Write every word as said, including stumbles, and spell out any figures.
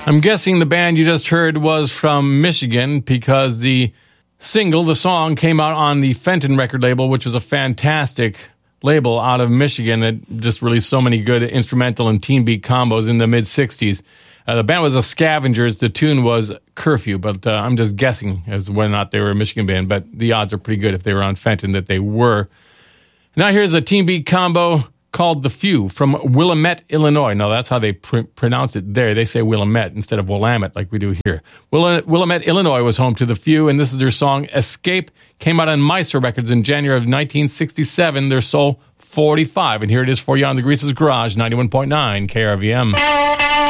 I'm guessing the band you just heard was from Michigan because the single, the song, came out on the Fenton record label, which was a fantastic label out of Michigan. It just released so many good instrumental and teen beat combos in the mid-sixties. Uh, the band was the Scavengers. The tune was Curfew, but uh, I'm just guessing as to whether or not they were a Michigan band, but the odds are pretty good if they were on Fenton that they were. Now here's a teen beat combo called The Few from Willamette, Illinois. No, that's how they pr- pronounce it there. They say Willamette instead of Willamette like we do here. Will- Willamette, Illinois was home to The Few, and this is their song Escape. Came out on Meister Records in January of nineteen sixty-seven. Their sold forty-five, and here it is for you on the Grease's Garage, ninety-one point nine K R V M.